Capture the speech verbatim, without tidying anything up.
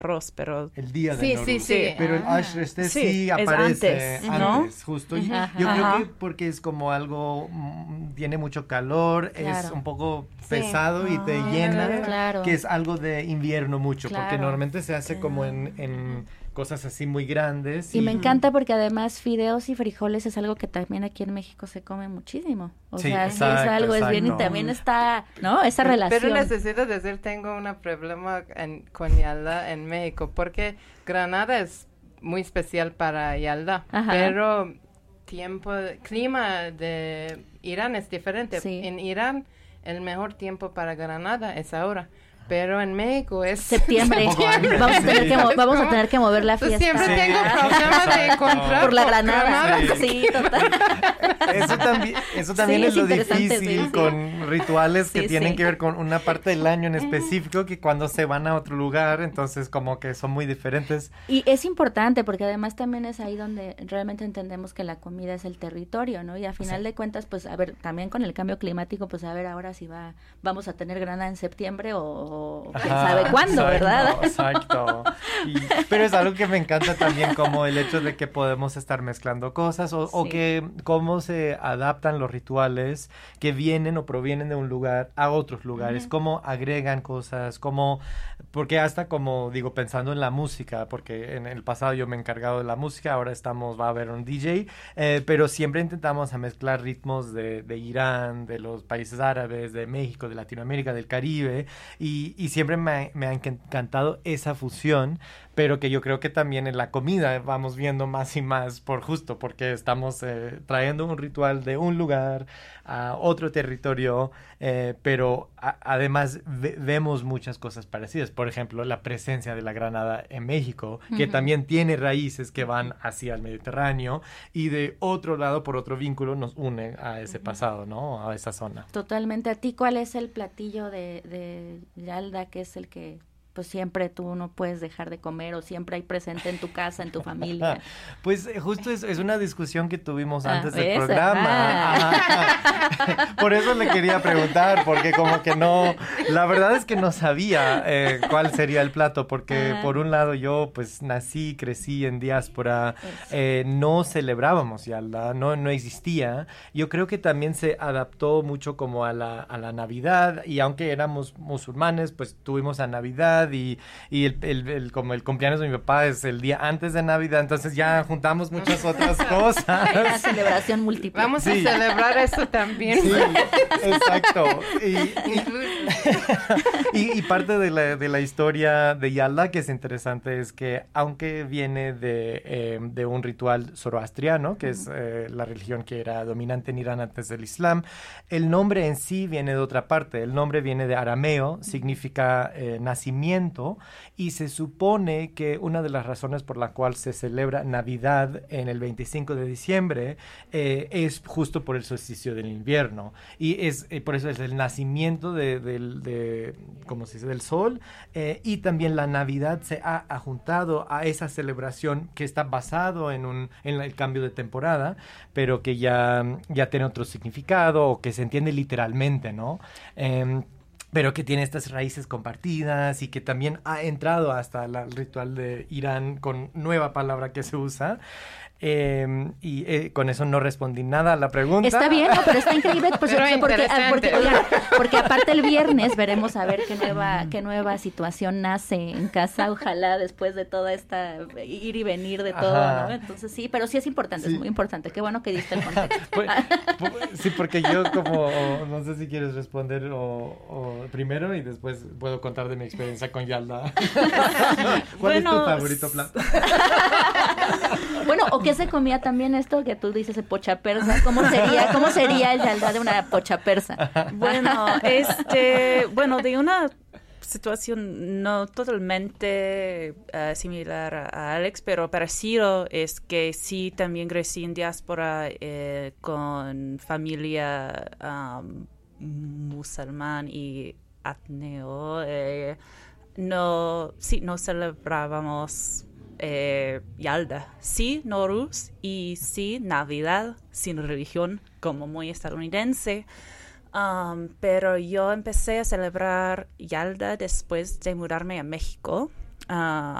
arroz, pero... El día de Sí, Nowruz. sí, sí. Pero el Ah. Ashreste Sí, sí, es aparece antes, antes, ¿no? justo. Y Ajá. yo creo Ajá. que porque es como algo, mm, tiene mucho calor, es Claro. un poco Sí. pesado y te Ah, llena, claro. que es algo de invierno mucho, porque Claro. normalmente se hace como en, en cosas así muy grandes. Y me encanta porque además fideos y frijoles es algo que también aquí en México se come muchísimo. O Sí, sea, sí es exacto, algo, es bien y exacto. también está, ¿no? Esa Pero- relación. Pero necesito decir, tengo un problema en, con Yalda en México, porque Granada es muy especial para Yalda, Ajá. pero tiempo, clima de Irán es diferente. Sí. En Irán el mejor tiempo para Granada es ahora, pero en México es Septiembre. Un poco antes, Vamos a tener sí. que mo- vamos a ¿Cómo? tener que mover la Entonces, fiesta. siempre Sí. tengo problemas de Exacto. encontrar Por la por granada. Sí. Sí, total. Eso también, eso también Sí, es es lo interesante, difícil sí, sí. con rituales que Sí, tienen sí. que ver con una parte del año en específico, que cuando se van a otro lugar, entonces como que son muy diferentes. Y es importante porque además también es ahí donde realmente entendemos que la comida es el territorio, ¿no? Y a final Sí. de cuentas, pues a ver, también con el cambio climático, pues a ver ahora si va, vamos a tener Granada en septiembre o, o quién Ajá, sabe cuándo, exacto, ¿verdad? Exacto. Y- pero es algo que me encanta también, como el hecho de que podemos estar mezclando cosas o, o Sí. que cómo se adaptan los rituales que vienen o provienen de un lugar a otros lugares, cómo agregan cosas, cómo, porque hasta como digo, pensando en la música, porque en el pasado yo me he encargado de la música, ahora estamos, va a haber un D J, eh, pero siempre intentamos a mezclar ritmos de, de Irán, de los países árabes, de México, de Latinoamérica, del Caribe, y, y siempre me ha, me ha encantado esa fusión, pero que yo creo que también en la comida vamos viendo más y más por justo, porque estamos eh, trayendo un ritual de un lugar a otro territorio, eh, pero a- además ve- vemos muchas cosas parecidas. Por ejemplo, la presencia de la granada en México, que Ujú. también tiene raíces que van hacia el Mediterráneo, y de otro lado, por otro vínculo, nos une a ese pasado, ¿no? A esa zona. Totalmente. ¿A ti cuál es el platillo de, de Yalda que es el que pues siempre tú no puedes dejar de comer o siempre hay presente en tu casa, en tu familia? Pues eh, justo es, es una discusión que tuvimos Ah, antes del ¿ves? programa. Ah. Ajá. Por eso le quería preguntar, porque como que no, la verdad es que no sabía eh, cuál sería el plato, porque Ajá. por un lado yo pues nací, crecí en diáspora, Eso. eh, no celebrábamos Yalda, no, no existía. Yo creo que también se adaptó mucho como a la, a la Navidad, y aunque éramos musulmanes, pues tuvimos a Navidad y, y el, el- el- como el cumpleaños de mi papá es el día antes de Navidad, entonces ya juntamos muchas otras Una cosas. celebración múltiple. Vamos Sí. a celebrar eso también. Sí, exacto. Y, y- y- y parte de la, de la historia de Yalda que es interesante es que aunque viene de, eh, de un ritual zoroastriano, que es eh, la religión que era dominante en Irán antes del Islam, el nombre en sí viene de otra parte. El nombre viene de arameo, significa eh, nacimiento, y se supone que una de las razones por la cual se celebra Navidad en el veinticinco de diciembre eh, es justo por el solsticio del invierno, y es eh, por eso es el nacimiento de, del- de, ¿cómo se dice?, del sol, eh, y también la Navidad se ha ajuntado a esa celebración que está basado en un en el cambio de temporada, pero que ya, ya tiene otro significado o que se entiende literalmente, ¿no? Em, pero que tiene estas raíces compartidas y que también ha entrado hasta la- el ritual de Irán con nueva palabra que se usa. Eh, y eh, con eso no respondí nada a la pregunta. Está bien, no, pero está increíble, pues, Pero porque, ah, porque, interesante. oigan, porque aparte el viernes veremos a ver qué nueva, qué nueva situación nace en casa, ojalá después de toda esta ir y venir de todo, Ajá. ¿no? Entonces sí, pero sí es importante, Sí. es muy importante, qué bueno que diste el contexto. Pues, pues, sí, porque yo como, no sé si quieres responder o, o primero y después puedo contar de mi experiencia con Yalda. ¿Cuál es Bueno, tu favorito plato? Bueno, o qué se comía también esto que tú dices de pocha persa, ¿cómo sería, cómo sería el Yalda de una pocha persa? Bueno, este, bueno, de una situación no totalmente eh, similar a Alex, pero parecido es que sí también crecí en diáspora eh, con familia um, musulmán y atneo. Eh, no, sí, no celebrábamos eh, Yalda, sí Nowruz y sí Navidad sin religión, como muy estadounidense. Um, pero yo empecé a celebrar Yalda después de mudarme a México. ah,